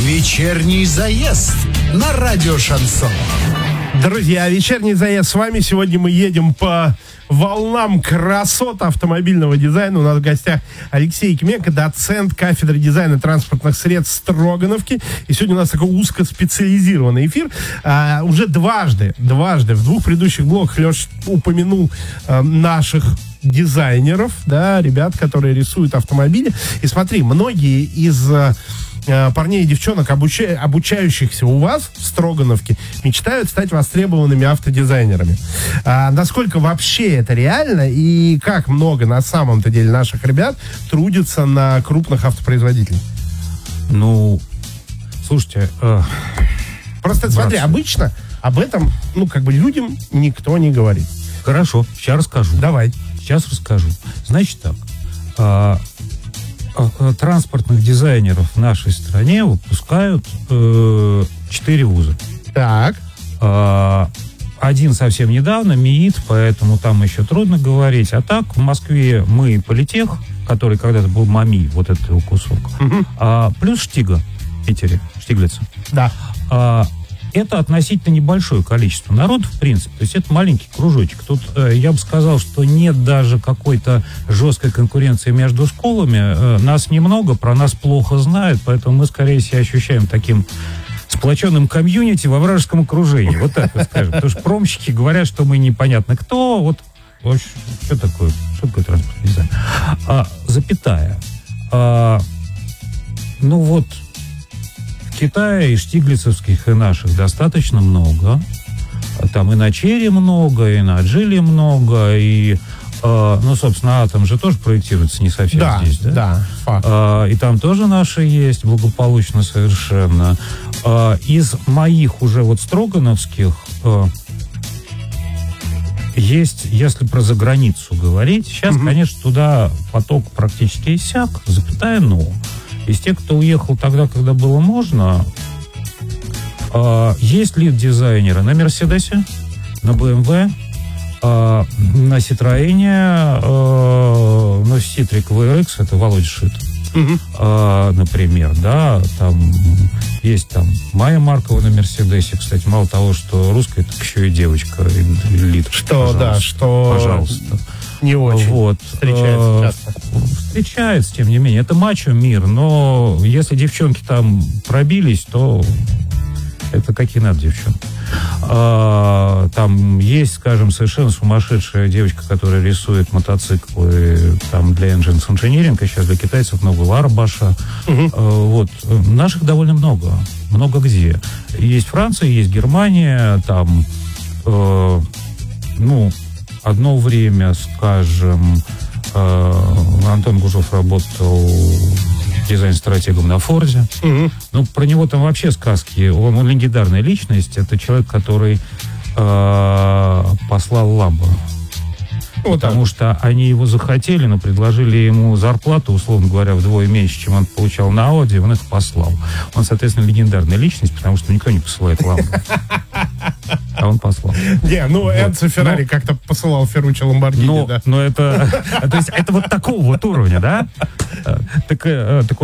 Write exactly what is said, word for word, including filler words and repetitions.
Вечерний заезд на радио Шансон. Друзья, вечерний заезд с вами. Сегодня мы едем по волнам красот автомобильного дизайна. У нас в гостях Алексей Кмека, доцент кафедры дизайна транспортных средств Строгановки. И сегодня у нас такой узкоспециализированный эфир. А, уже дважды, дважды в двух предыдущих блоках Леша упомянул а, наших дизайнеров, да, ребят, которые рисуют автомобили. И смотри, многие из парней и девчонок, обуча... обучающихся у вас в Строгановке, мечтают стать востребованными автодизайнерами. А насколько вообще это реально и как много на самом-то деле наших ребят трудятся на крупных автопроизводителях? Ну, слушайте... Э... Просто брат, смотри, обычно об этом, ну, как бы людям никто не говорит. Хорошо, сейчас расскажу. Давай. Сейчас расскажу. Значит так, э... транспортных дизайнеров в нашей стране выпускают э, четыре вуза. Так. Э, один совсем недавно, МИИТ, поэтому там еще трудно говорить. А так, в Москве мы Политех, который когда-то был МАМИ, вот этот его кусок. Угу. А, плюс Штига в Питере, Штиглица. Да. А, это относительно небольшое количество народу, в принципе. То есть это маленький кружочек. Тут э, я бы сказал, что нет даже какой-то жесткой конкуренции между школами. Э, нас немного, про нас плохо знают, поэтому мы скорее себя ощущаем таким сплоченным комьюнити во вражеском окружении. Вот так вот скажем. Потому что промщики говорят, что мы непонятно кто. Вот, в общем, что такое? Что такое транспортный дизайн? А, запятая. А, ну вот, в Китае и штиглицевских, и наших достаточно много. Там и на Черри много, и на Джиле много, и, э, ну, собственно, Атом же тоже проектируется не совсем да, здесь, да? Да, факт. Э, и там тоже наши есть, благополучно совершенно. Э, из моих уже вот строгановских э, есть, если про заграницу говорить, сейчас, угу. конечно, туда поток практически иссяк, запятая, но... Из тех, кто уехал тогда, когда было можно, э, есть лид-дизайнеры на Мерседесе, на бэ эм вэ, э, на Ситроене, э, на Ситрик ви эр икс, это Володя Шит, угу. э, например, да, там есть там Майя Маркова на Мерседесе, кстати, мало того, что русская, так еще и девочка, и лид. Что, пожалуйста, да, что... Пожалуйста. Не очень. Вот. Встречается часто. Встречается, тем не менее. Это мачо-мир, но если девчонки там пробились, то это какие надо девчонки. А, там есть, скажем, совершенно сумасшедшая девочка, которая рисует мотоциклы там для Engines Engineering, а сейчас для китайцев много Лара Баша. Угу. А, вот. Наших довольно много. Много где. Есть Франция, есть Германия, там, э, ну, одно время, скажем, э, Антон Гужов работал дизайн-стратегом на Форде. Угу. Ну, про него там вообще сказки. Он, он легендарная личность. Это человек, который э, послал Ламбо. Вот потому так. Что они его захотели, но предложили ему зарплату, условно говоря, вдвое меньше, чем он получал на Ауди, он их послал. Он, соответственно, легендарная личность, потому что никто не посылает Ламбо. А он послал. Не, ну вот. Энцо Феррари но, как-то посылал Ферруччо Ламборгини, но, да. Но это, то есть это вот такого вот уровня, да? Так, такой